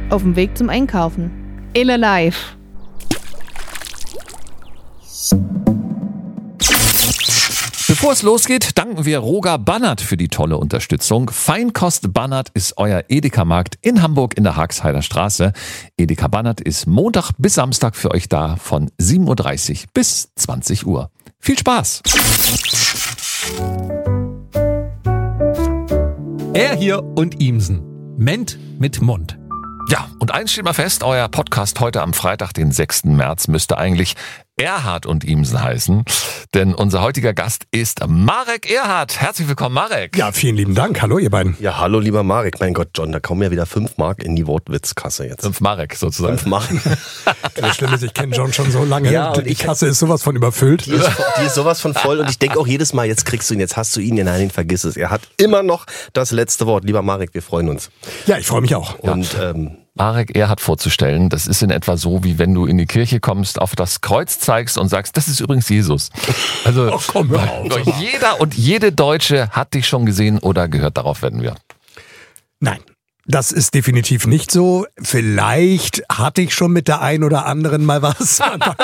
auf dem Weg zum Einkaufen. Ille live. Bevor es losgeht, danken wir Roger Bannert für die tolle Unterstützung. Feinkost Bannert ist euer Edeka-Markt in Hamburg in der Haagheider Straße. Edeka Bannert ist Montag bis Samstag für euch da von 7.30 Uhr bis 20 Uhr. Viel Spaß! Er hier und Ihmsen. Ment mit Mund. Ja, und eins steht mal fest, euer Podcast heute am Freitag, den 6. März, müsste eigentlich Erhard und Ihmsen heißen. Denn unser heutiger Gast ist Marek Erhard. Herzlich willkommen, Marek. Ja, vielen lieben Dank. Hallo, ihr beiden. Ja, hallo, lieber Marek. Mein Gott, John, da kommen ja wieder 5 Mark in die Wortwitzkasse jetzt. 5 Marek sozusagen. 5 Mark. Das Schlimme ist, ich kenne John schon so lange. Ja, und die Kasse ist sowas von überfüllt. Die ist sowas von voll. Und ich denke auch jedes Mal, jetzt kriegst du ihn, jetzt hast du ihn. Ja, nein, vergiss es. Er hat immer noch das letzte Wort. Lieber Marek, wir freuen uns. Ja, ich freue mich auch. Und Marek Erhard vorzustellen, das ist in etwa so, wie wenn du in die Kirche kommst, auf das Kreuz zeigst und sagst, das ist übrigens Jesus. Also komm auf. Jeder und jede Deutsche hat dich schon gesehen oder gehört, darauf wetten wir. Nein. Das ist definitiv nicht so. Vielleicht hatte ich schon mit der einen oder anderen mal was.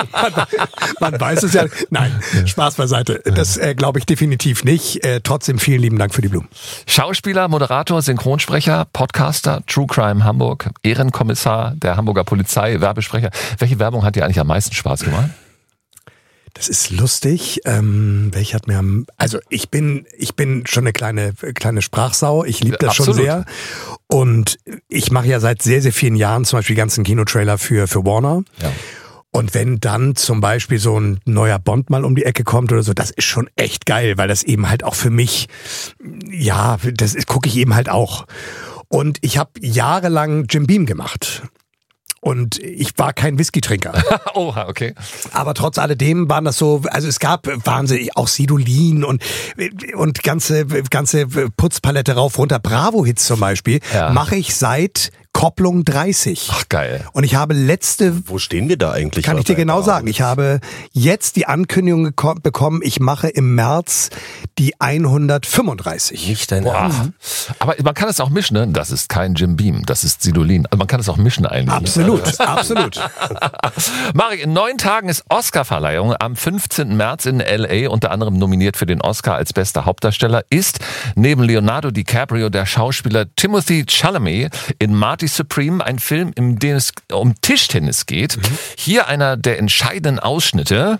Man weiß es ja. Nein, Spaß beiseite. Das glaube ich definitiv nicht. Trotzdem vielen lieben Dank für die Blumen. Schauspieler, Moderator, Synchronsprecher, Podcaster, True Crime Hamburg, Ehrenkommissar der Hamburger Polizei, Werbesprecher. Welche Werbung hat dir eigentlich am meisten Spaß gemacht? Das ist lustig. Welche hat mir also ich bin schon eine kleine Sprachsau. Ich liebe das Absolut. schon sehr. Und ich mache ja seit sehr, sehr vielen Jahren zum Beispiel die ganzen Kinotrailer für Warner. Ja. Und wenn dann zum Beispiel so ein neuer Bond mal um die Ecke kommt oder so, das ist schon echt geil, weil das eben halt auch für mich, ja, gucke ich eben halt auch. Und ich habe jahrelang Jim Beam gemacht. Und ich war kein Whisky-Trinker. Oha, okay. Aber trotz alledem waren das so, also es gab wahnsinnig auch Sidolin und ganze Putzpalette rauf, runter. Bravo-Hits zum Beispiel mache ich seit Kopplung 30. Ach, geil. Und ich habe wo stehen wir da eigentlich? Kann ich dir genau sagen. Ich habe jetzt die Ankündigung bekommen, ich mache im März die 135. Nicht dein Ernst. Aber man kann es auch mischen, ne? Das ist kein Jim Beam, das ist Sidolin. Also man kann es auch mischen eigentlich. Absolut, absolut. Marek, in 9 Tagen ist Oscar-Verleihung. Am 15. März in L.A. unter anderem nominiert für den Oscar als bester Hauptdarsteller ist neben Leonardo DiCaprio der Schauspieler Timothée Chalamet in Marty Supreme, ein Film, in dem es um Tischtennis geht. Hier einer der entscheidenden Ausschnitte.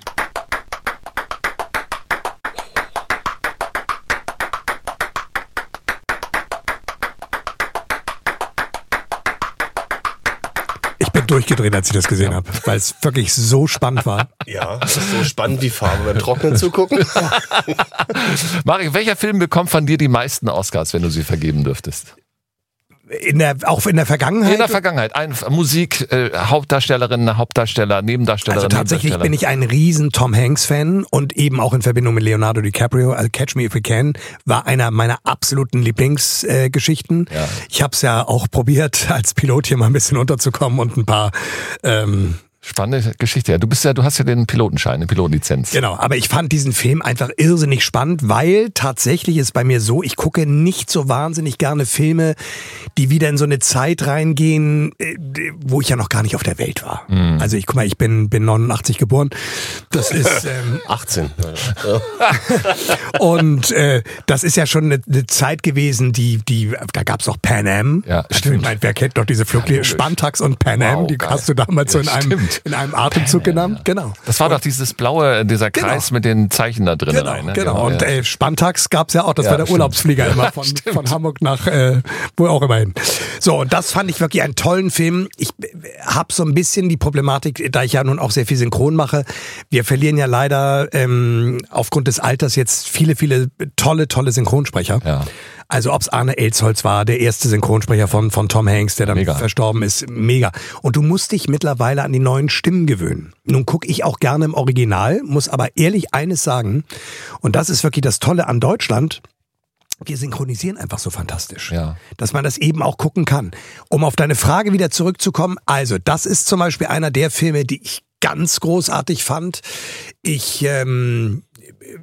Ich bin durchgedreht, als ich das gesehen habe, weil es wirklich so spannend war. Ja, das ist so spannend wie Farbe beim Trocknen zugucken. Marek, welcher Film bekommt von dir die meisten Oscars, wenn du sie vergeben dürftest? Auch in der Vergangenheit? In der Vergangenheit. Musik, Hauptdarstellerinnen, Hauptdarsteller, Nebendarstellerinnen. Also tatsächlich bin ich ein riesen Tom Hanks-Fan und eben auch in Verbindung mit Leonardo DiCaprio. Also Catch Me If You Can war einer meiner absoluten Lieblingsgeschichten. Ja. Ich habe es ja auch probiert, als Pilot hier mal ein bisschen unterzukommen und ein paar spannende Geschichte. Ja, du hast ja den Pilotenschein, eine Pilotenlizenz. Genau, aber ich fand diesen Film einfach irrsinnig spannend, weil tatsächlich ist bei mir so, ich gucke nicht so wahnsinnig gerne Filme, die wieder in so eine Zeit reingehen, wo ich ja noch gar nicht auf der Welt war. Mhm. Also ich bin 89 geboren. Das ist 18. Und das ist ja schon eine Zeit gewesen, da gab's auch Pan Am. Ja, stimmt. Wer kennt doch diese Fluglinien? Spantax und Pan Am, die hast du damals so in einem Atemzug genannt. Genau. Das war doch dieses blaue, dieser Kreis mit den Zeichen da drin. Genau. Und Spantax gab's ja auch, das war der Urlaubsflieger immer von Hamburg nach wo auch immer hin. So, und das fand ich wirklich einen tollen Film. Ich habe so ein bisschen die Problematik, da ich ja nun auch sehr viel Synchron mache. Wir verlieren ja leider aufgrund des Alters jetzt viele tolle Synchronsprecher. Ja. Also ob's Arne Elsholz war, der erste Synchronsprecher von Tom Hanks, der dann verstorben ist. Mega. Und du musst dich mittlerweile an die neuen Stimmen gewöhnen. Nun gucke ich auch gerne im Original, muss aber ehrlich eines sagen, und das ist wirklich das Tolle an Deutschland, wir synchronisieren einfach so fantastisch, dass man das eben auch gucken kann. Um auf deine Frage wieder zurückzukommen, also das ist zum Beispiel einer der Filme, die ich ganz großartig fand.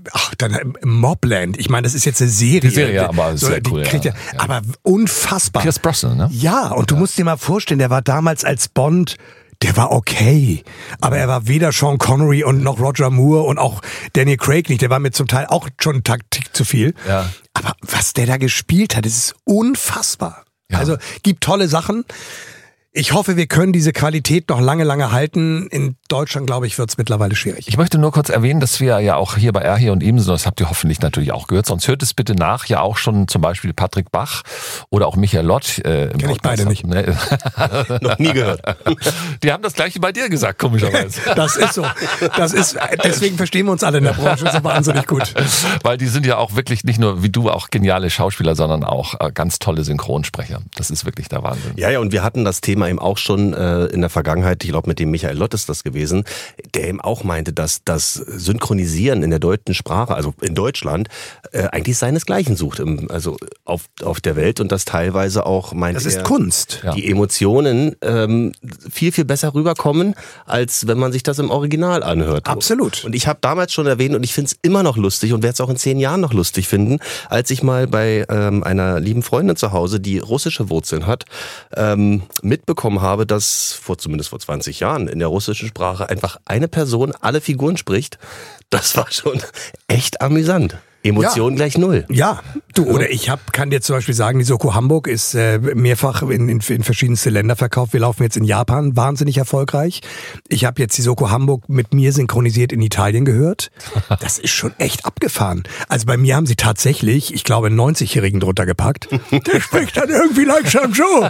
dann Mobland. Ich meine, das ist jetzt eine Serie. Die Serie, aber sehr cool. Ja. Aber unfassbar. Pierce Brosnan, ne? Ja, und du musst dir mal vorstellen, der war damals als Bond, der war okay. Aber er war weder Sean Connery und noch Roger Moore und auch Daniel Craig nicht. Der war mir zum Teil auch schon einen Tick zu viel. Ja. Aber was der da gespielt hat, das ist unfassbar. Ja. Also gibt tolle Sachen. Ich hoffe, wir können diese Qualität noch lange halten. In Deutschland, glaube ich, wird es mittlerweile schwierig. Ich möchte nur kurz erwähnen, dass wir ja auch hier bei Erhi und Imsen, das habt ihr hoffentlich natürlich auch gehört, sonst hört es bitte nach, ja auch schon zum Beispiel Patrick Bach oder auch Michael Lott. Kenn ich beide nicht. Ne? Noch nie gehört. Die haben das Gleiche bei dir gesagt, komischerweise. Das ist so. Deswegen verstehen wir uns alle in der Branche so wahnsinnig gut. Weil die sind ja auch wirklich nicht nur wie du auch geniale Schauspieler, sondern auch ganz tolle Synchronsprecher. Das ist wirklich der Wahnsinn. Ja, und wir hatten das Thema eben auch schon in der Vergangenheit, ich glaube mit dem Michael Lott ist das gewesen, der eben auch meinte, dass das Synchronisieren in der deutschen Sprache, also in Deutschland, eigentlich seinesgleichen sucht, also auf der Welt und das teilweise auch, meint das ist Kunst. Die Emotionen viel besser rüberkommen, als wenn man sich das im Original anhört. Absolut. Und ich habe damals schon erwähnt und ich finde es immer noch lustig und werde es auch in 10 Jahren noch lustig finden, als ich mal bei einer lieben Freundin zu Hause, die russische Wurzeln hat, mitbekommen habe, dass zumindest vor 20 Jahren in der russischen Sprache einfach eine Person alle Figuren spricht. Das war schon echt amüsant. Emotionen gleich 0. Ja, du, oder kann dir zum Beispiel sagen, die Soko Hamburg ist mehrfach in verschiedenste Länder verkauft. Wir laufen jetzt in Japan, wahnsinnig erfolgreich. Ich habe jetzt die Soko Hamburg mit mir synchronisiert in Italien gehört. Das ist schon echt abgefahren. Also bei mir haben sie tatsächlich, ich glaube, einen 90-Jährigen drunter gepackt. Der spricht dann irgendwie langsam so.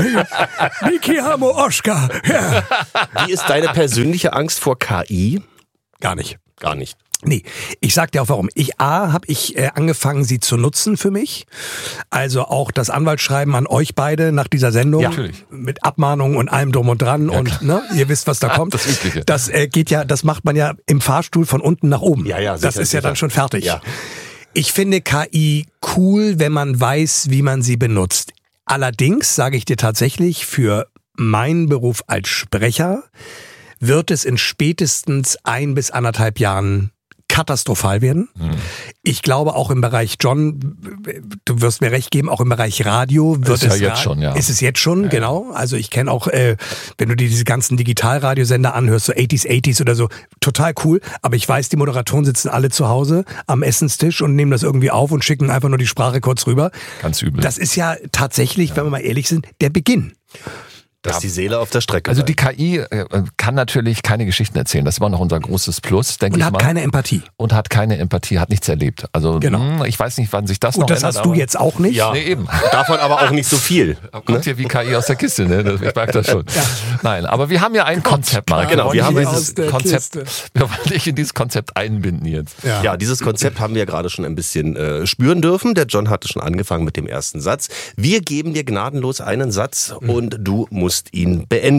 Miki Hamo Oscar. Ja. Wie ist deine persönliche Angst vor KI? Gar nicht. Gar nicht. Nee, ich sag dir auch warum. Habe ich angefangen, sie zu nutzen für mich. Also auch das Anwaltsschreiben an euch beide nach dieser Sendung. Ja, natürlich. Mit Abmahnungen und allem drum und dran. Ja, und ihr wisst, was da kommt. Das Übliche. Das das macht man ja im Fahrstuhl von unten nach oben. Ja, sicher, das ist ja dann schon fertig. Ja. Ich finde KI cool, wenn man weiß, wie man sie benutzt. Allerdings sage ich dir tatsächlich, für meinen Beruf als Sprecher wird es in spätestens 1 bis 1,5 Jahren katastrophal werden. Ich glaube auch im Bereich, John, du wirst mir recht geben, auch im Bereich Radio wird ist Ist es jetzt schon, genau. Also ich kenne auch, wenn du dir diese ganzen Digitalradiosender anhörst, so 80s oder so, total cool. Aber ich weiß, die Moderatoren sitzen alle zu Hause am Essenstisch und nehmen das irgendwie auf und schicken einfach nur die Sprache kurz rüber. Ganz übel. Das ist ja tatsächlich, wenn wir mal ehrlich sind, der Beginn. Dass die Seele auf der Strecke Also bleibt. die KI kann natürlich keine Geschichten erzählen. Das ist immer noch unser großes Plus, denke ich mal. Und hat keine Empathie. Und hat keine Empathie, hat nichts erlebt. Also genau. Ich weiß nicht, wann sich das Gut, noch das ändert. hast du jetzt auch nicht. Ja, nee, eben. Davon aber auch nicht so viel. Kommt hier wie KI aus der Kiste, ne? Ich merke das schon. Ja. Nein, aber wir haben ja ein Konzept, Marek. Genau, wir haben dieses Konzept. Wir wollen dich in dieses Konzept einbinden jetzt. Ja, dieses Konzept haben wir gerade schon ein bisschen spüren dürfen. Der John hatte schon angefangen mit dem ersten Satz. Wir geben dir gnadenlos einen Satz und du musst ihn beenden.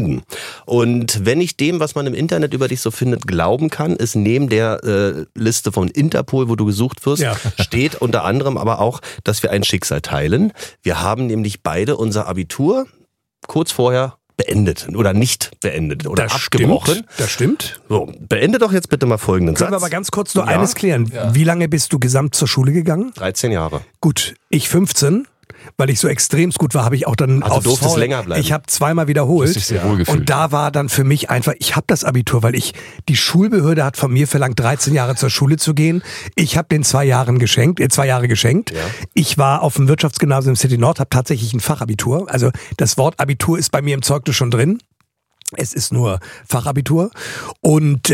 Und wenn ich dem, was man im Internet über dich so findet, glauben kann, ist neben der Liste von Interpol, wo du gesucht wirst, steht unter anderem aber auch, dass wir ein Schicksal teilen. Wir haben nämlich beide unser Abitur kurz vorher beendet oder nicht beendet oder das abgebrochen. Stimmt, das stimmt. So, beende doch jetzt bitte mal folgenden Können Satz. wir aber ganz kurz nur eines klären. Ja. Wie lange bist du gesamt zur Schule gegangen? 13 Jahre. Gut, ich 15. Weil ich so extremst gut war, habe ich auch dann also durftest länger bleiben. Ich habe zweimal wiederholt sehr wohlgefühlt. Und da war dann für mich einfach, ich habe das Abitur, weil die Schulbehörde hat von mir verlangt, 13 Jahre zur Schule zu gehen. Ich habe den 2 Jahre geschenkt. Ja. Ich war auf dem Wirtschaftsgymnasium City Nord, habe tatsächlich ein Fachabitur. Also das Wort Abitur ist bei mir im Zeugnis schon drin. Es ist nur Fachabitur. Und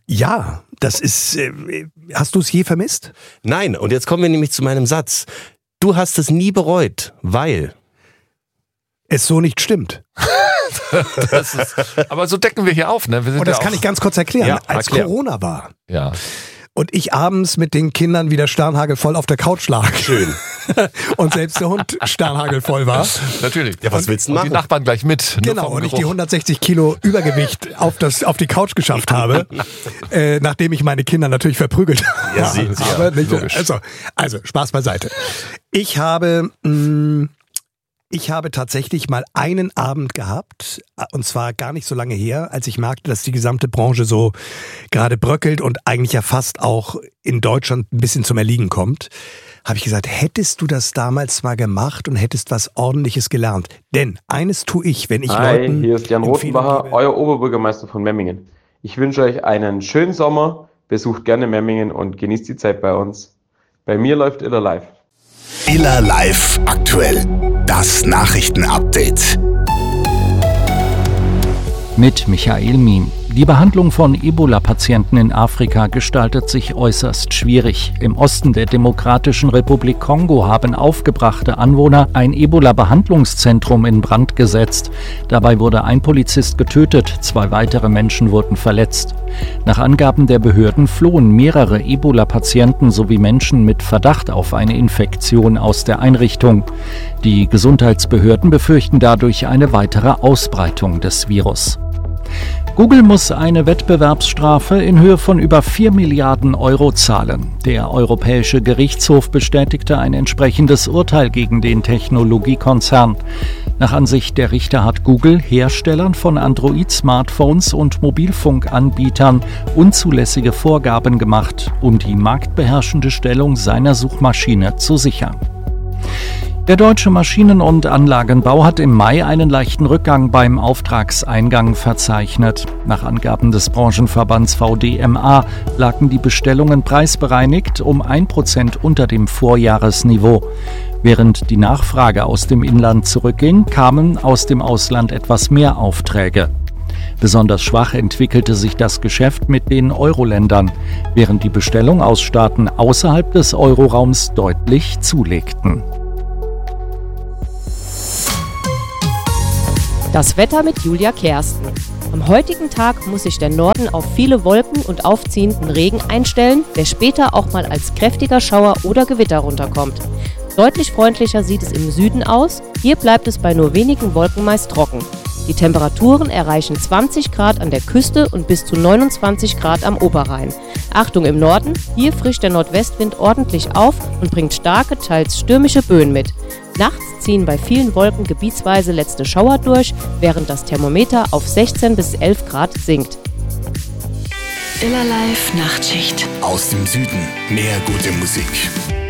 das ist, hast du es je vermisst? Nein, und jetzt kommen wir nämlich zu meinem Satz. Du hast es nie bereut, weil es so nicht stimmt. Aber so decken wir hier auf, ne? Wir sind und das kann ich ganz kurz erklären. Als Corona war. Ja. Und ich abends mit den Kindern wieder sternhagelvoll auf der Couch lag. Schön. Und selbst der Hund sternhagelvoll war. Natürlich. Ja, was willst du machen? Und die Nachbarn gleich mit. Genau, und ich die 160 Kilo Übergewicht auf die Couch geschafft habe, nachdem ich meine Kinder natürlich verprügelt habe. Also, Spaß beiseite. Ich habe Ich habe tatsächlich mal einen Abend gehabt, und zwar gar nicht so lange her, als ich merkte, dass die gesamte Branche so gerade bröckelt und eigentlich ja fast auch in Deutschland ein bisschen zum Erliegen kommt, habe ich gesagt, hättest du das damals mal gemacht und hättest was Ordentliches gelernt. Denn eines tue ich, wenn ich Leuten... Hi, hier ist Jan Rotenbacher, euer Oberbürgermeister von Memmingen. Ich wünsche euch einen schönen Sommer, besucht gerne Memmingen und genießt die Zeit bei uns. Bei mir läuft Iller Live. Iller Live aktuell. Das Nachrichtenupdate. Mit Michael Mien. Die Behandlung von Ebola-Patienten in Afrika gestaltet sich äußerst schwierig. Im Osten der Demokratischen Republik Kongo haben aufgebrachte Anwohner ein Ebola-Behandlungszentrum in Brand gesetzt. Dabei wurde ein Polizist getötet, 2 weitere Menschen wurden verletzt. Nach Angaben der Behörden flohen mehrere Ebola-Patienten sowie Menschen mit Verdacht auf eine Infektion aus der Einrichtung. Die Gesundheitsbehörden befürchten dadurch eine weitere Ausbreitung des Virus. Google muss eine Wettbewerbsstrafe in Höhe von über 4 Milliarden Euro zahlen. Der Europäische Gerichtshof bestätigte ein entsprechendes Urteil gegen den Technologiekonzern. Nach Ansicht der Richter hat Google Herstellern von Android-Smartphones und Mobilfunkanbietern unzulässige Vorgaben gemacht, um die marktbeherrschende Stellung seiner Suchmaschine zu sichern. Der Deutsche Maschinen- und Anlagenbau hat im Mai einen leichten Rückgang beim Auftragseingang verzeichnet. Nach Angaben des Branchenverbands VDMA lagen die Bestellungen preisbereinigt um 1% unter dem Vorjahresniveau. Während die Nachfrage aus dem Inland zurückging, kamen aus dem Ausland etwas mehr Aufträge. Besonders schwach entwickelte sich das Geschäft mit den Euro-Ländern, während die Bestellungen aus Staaten außerhalb des Euroraums deutlich zulegten. Das Wetter mit Julia Kersten. Am heutigen Tag muss sich der Norden auf viele Wolken und aufziehenden Regen einstellen, der später auch mal als kräftiger Schauer oder Gewitter runterkommt. Deutlich freundlicher sieht es im Süden aus. Hier bleibt es bei nur wenigen Wolken meist trocken. Die Temperaturen erreichen 20 Grad an der Küste und bis zu 29 Grad am Oberrhein. Achtung im Norden, hier frischt der Nordwestwind ordentlich auf und bringt starke, teils stürmische Böen mit. Nachts ziehen bei vielen Wolken gebietsweise letzte Schauer durch, während das Thermometer auf 16 bis 11 Grad sinkt. Iller Live Nachtschicht. Aus dem Süden mehr gute Musik.